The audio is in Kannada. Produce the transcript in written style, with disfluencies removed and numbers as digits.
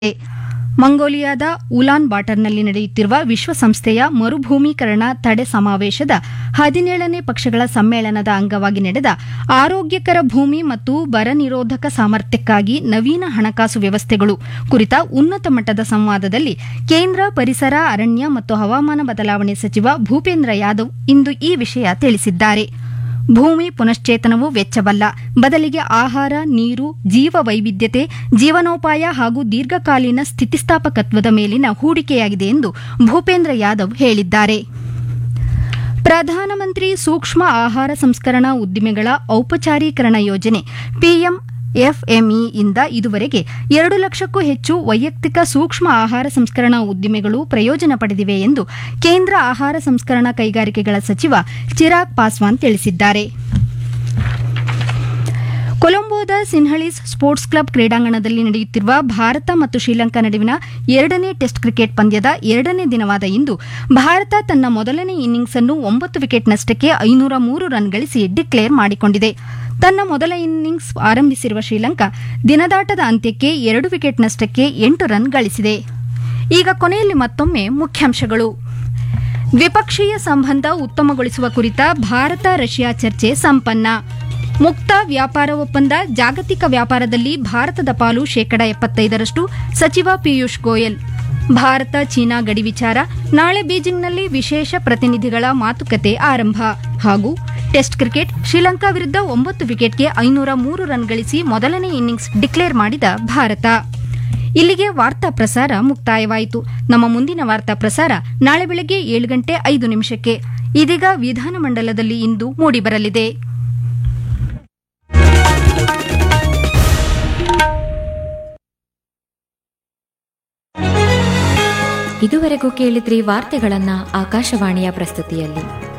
ಮಂಗೋಲಿಯಾದ ಉಲಾನ್ ಬಾಟರ್ನಲ್ಲಿ ನಡೆಯುತ್ತಿರುವ ವಿಶ್ವಸಂಸ್ಥೆಯ ಮರುಭೂಮೀಕರಣ ತಡೆ ಸಮಾವೇಶದ 17ನೇ ಪಕ್ಷಗಳ ಸಮ್ಮೇಳನದ ಅಂಗವಾಗಿ ನಡೆದ ಆರೋಗ್ಯಕರ ಭೂಮಿ ಮತ್ತು ಬರ ನಿರೋಧಕ ಸಾಮರ್ಥ್ಯಕ್ಕಾಗಿ ನವೀನ ಹಣಕಾಸು ವ್ಯವಸ್ಥೆಗಳು ಕುರಿತ ಉನ್ನತ ಮಟ್ಟದ ಸಂವಾದದಲ್ಲಿ ಕೇಂದ್ರ ಪರಿಸರ ಅರಣ್ಯ ಮತ್ತು ಹವಾಮಾನ ಬದಲಾವಣೆ ಸಚಿವ ಭೂಪೇಂದ್ರ ಯಾದವ್ ಇಂದು ಈ ವಿಷಯ ತಿಳಿಸಿದ್ದಾರೆ. ಭೂಮಿ ಪುನಶ್ಚೇತನವು ವೆಚ್ಚವಲ್ಲ, ಬದಲಿಗೆ ಆಹಾರ, ನೀರು, ಜೀವ ವೈವಿಧ್ಯತೆ, ಜೀವನೋಪಾಯ ಹಾಗೂ ದೀರ್ಘಕಾಲೀನ ಸ್ಥಿತಿಸ್ಥಾಪಕತ್ವದ ಮೇಲಿನ ಹೂಡಿಕೆಯಾಗಿದೆ ಎಂದು ಭೂಪೇಂದ್ರ ಯಾದವ್ ಹೇಳಿದ್ದಾರೆ. ಪ್ರಧಾನಮಂತ್ರಿ ಸೂಕ್ಷ್ಮ ಆಹಾರ ಸಂಸ್ಕರಣಾ ಉದ್ದಿಮೆಗಳ ಔಪಚಾರೀಕರಣ ಯೋಜನೆ ಪಿಎಂಎಫ್ಎಂಇ-ಯಿಂದ ಇದುವರೆಗೆ 2 ಲಕ್ಷಕ್ಕೂ ಹೆಚ್ಚು ವೈಯಕ್ತಿಕ ಸೂಕ್ಷ್ಮ ಆಹಾರ ಸಂಸ್ಕರಣಾ ಉದ್ದಿಮೆಗಳು ಪ್ರಯೋಜನ ಪಡೆದಿವೆ ಎಂದು ಕೇಂದ್ರ ಆಹಾರ ಸಂಸ್ಕರಣಾ ಕೈಗಾರಿಕೆಗಳ ಸಚಿವ ಚಿರಾಗ್ ಪಾಸ್ವಾನ್ ತಿಳಿಸಿದ್ದಾರೆ. ಕೊಲಂಬೋದ ಸಿನ್ಹಳೀಸ್ ಸ್ಪೋರ್ಟ್ಸ್ ಕ್ಲಬ್ ಕ್ರೀಡಾಂಗಣದಲ್ಲಿ ನಡೆಯುತ್ತಿರುವ ಭಾರತ ಮತ್ತು ಶ್ರೀಲಂಕಾ ನಡುವಿನ 2ನೇ ಟೆಸ್ಟ್ ಕ್ರಿಕೆಟ್ ಪಂದ್ಯದ 2ನೇ ದಿನವಾದ ಇಂದು ಭಾರತ ತನ್ನ ಮೊದಲನೇ ಇನ್ನಿಂಗ್ಸ್ ಅನ್ನು 9 ವಿಕೆಟ್ ನಷ್ಟಕ್ಕೆ 503 ರನ್ ಗಳಿಸಿ ಡಿಕ್ಲೇರ್ ಮಾಡಿಕೊಂಡಿದೆ. ತನ್ನ ಮೊದಲ ಇನ್ನಿಂಗ್ಸ್ ಆರಂಭಿಸಿರುವ ಶ್ರೀಲಂಕಾ ದಿನದಾಟದ ಅಂತ್ಯಕ್ಕೆ 2 ವಿಕೆಟ್ ನಷ್ಟಕ್ಕೆ 8 ರನ್ ಗಳಿಸಿದೆ. ಈಗ ಕೊನೆಯಲ್ಲಿ ಮತ್ತೊಮ್ಮೆ ಮುಖ್ಯಾಂಶಗಳು. ದ್ವಿಪಕ್ಷೀಯ ಸಂಬಂಧ ಉತ್ತಮಗೊಳಿಸುವ ಕುರಿತ ಭಾರತ ರಷ್ಯಾ ಚರ್ಚೆ ಸಂಪನ್ನ. ಮುಕ್ತ ವ್ಯಾಪಾರ ಒಪ್ಪಂದ, ಜಾಗತಿಕ ವ್ಯಾಪಾರದಲ್ಲಿ ಭಾರತದ ಪಾಲು 75%, ಸಚಿವ ಪಿಯೂಷ್ ಗೋಯಲ್. ಭಾರತ ಚೀನಾ ಗಡಿ ವಿಚಾರ, ನಾಳೆ ಬೀಜಿಂಗ್ನಲ್ಲಿ ವಿಶೇಷ ಪ್ರತಿನಿಧಿಗಳ ಮಾತುಕತೆ ಆರಂಭ. ಹಾಗೂ ಟೆಸ್ಟ್ ಕ್ರಿಕೆಟ್, ಶ್ರೀಲಂಕಾ ವಿರುದ್ಧ 9 ವಿಕೆಟ್ಗೆ 503 ರನ್ ಗಳಿಸಿ ಮೊದಲನೇ ಇನ್ನಿಂಗ್ಸ್ ಡಿಕ್ಲೇರ್ ಮಾಡಿದ ಭಾರತ. ಇಲ್ಲಿಗೆ ವಾರ್ತಾ ಪ್ರಸಾರ ಮುಕ್ತಾಯವಾಯಿತು. ನಮ್ಮ ಮುಂದಿನ ವಾರ್ತಾ ಪ್ರಸಾರ ನಾಳೆ ಬೆಳಗ್ಗೆ 7:05. ಇದೀಗ ವಿಧಾನಮಂಡಲದಲ್ಲಿ ಇಂದು ಮೂಡಿಬರಲಿದೆ. ಇದುವರೆಗೂ ಕೇಳಿದ್ರಿ ವಾರ್ತೆಗಳನ್ನ ಆಕಾಶವಾಣಿಯ ಪ್ರಸ್ತುತಿಯಲ್ಲಿ.